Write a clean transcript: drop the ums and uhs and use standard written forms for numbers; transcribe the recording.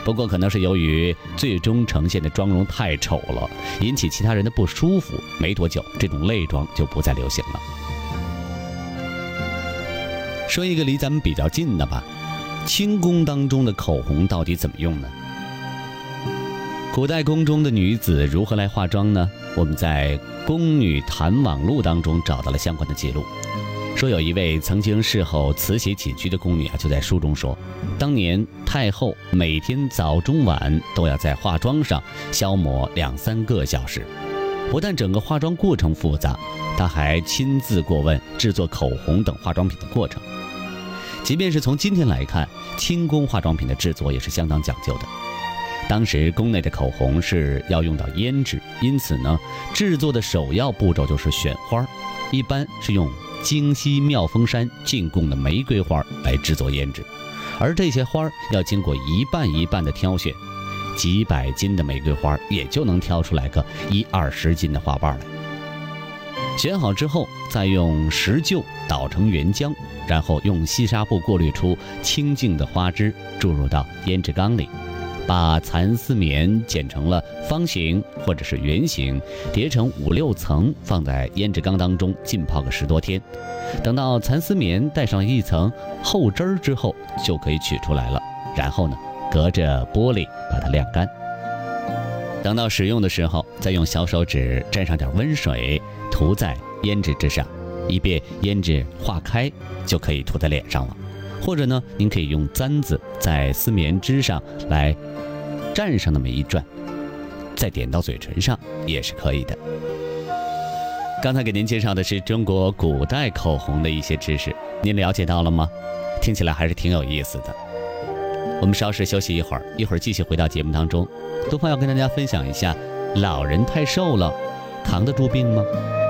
不过可能是由于最终呈现的妆容太丑了，引起其他人的不舒服，没多久这种泪妆就不再流行了。说一个离咱们比较近的吧，清宫当中的口红到底怎么用呢？古代宫中的女子如何来化妆呢？我们在《宫女谈网录》当中找到了相关的记录，说有一位曾经侍候慈禧起居的宫女就在书中说，当年太后每天早中晚都要在化妆上消磨2-3个小时，不但整个化妆过程复杂，她还亲自过问制作口红等化妆品的过程。即便是从今天来看，清宫化妆品的制作也是相当讲究的。当时宫内的口红是要用到胭脂，因此呢，制作的首要步骤就是选花，一般是用京西妙峰山进贡的玫瑰花来制作胭脂，而这些花要经过一瓣一瓣的挑选，几百斤的玫瑰花也就能挑出来个10-20斤的花瓣来。选好之后，再用石臼捣成原浆，然后用细纱布过滤出清净的花汁，注入到胭脂缸里，把蚕丝棉剪成了方形或者是圆形，叠成5-6层，放在胭脂缸当中浸泡个10多天。等到蚕丝棉带上一层厚汁儿之后，就可以取出来了。然后呢，隔着玻璃把它晾干。等到使用的时候，再用小手指沾上点温水，涂在胭脂之上，以便胭脂化开，就可以涂在脸上了。或者呢，您可以用簪子在丝棉之上来蘸上那么一转，再点到嘴唇上也是可以的。刚才给您介绍的是中国古代口红的一些知识，您了解到了吗？听起来还是挺有意思的。我们稍事休息一会儿继续回到节目当中。东方要跟大家分享一下，老人太瘦了，扛得住病吗？